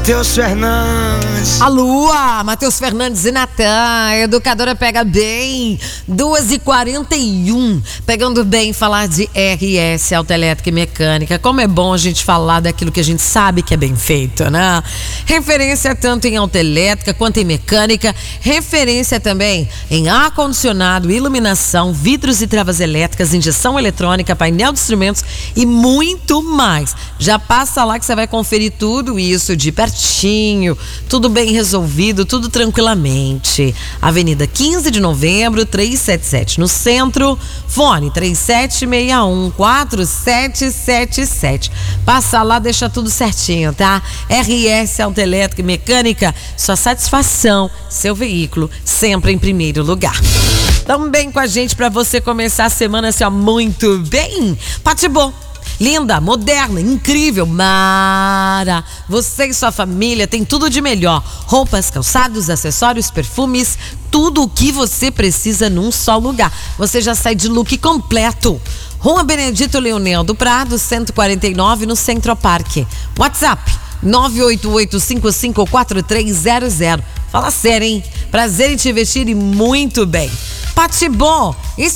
Matheus Fernandes. A Lua, Matheus Fernandes e Natan, educadora pega bem, 2h41, pegando bem falar de RS, autoelétrica e mecânica. Como é bom a gente falar daquilo que a gente sabe que é bem feito, né? Referência tanto em autoelétrica quanto em mecânica, referência também em ar-condicionado, iluminação, vidros e travas elétricas, injeção eletrônica, painel de instrumentos e muito mais. Já passa lá que você vai conferir tudo isso de pertinho, tudo bem resolvido, tudo tranquilamente. Avenida 15 de Novembro, 377, no centro. Fone 3761-4777. Passa lá, deixa tudo certinho, tá? RS Autoelétrica e Mecânica, sua satisfação, seu veículo, sempre em primeiro lugar. Também com a gente para você começar a semana assim, ó, muito bem. Patibô. Linda, moderna, incrível, Mara. Você e sua família tem tudo de melhor. Roupas, calçados, acessórios, perfumes, tudo o que você precisa num só lugar. Você já sai de look completo. Rua Benedito Leonel do Prado, 149, no Centro Parque. WhatsApp 988554300. Fala sério, hein? Prazer em te vestir e muito bem. Patibô,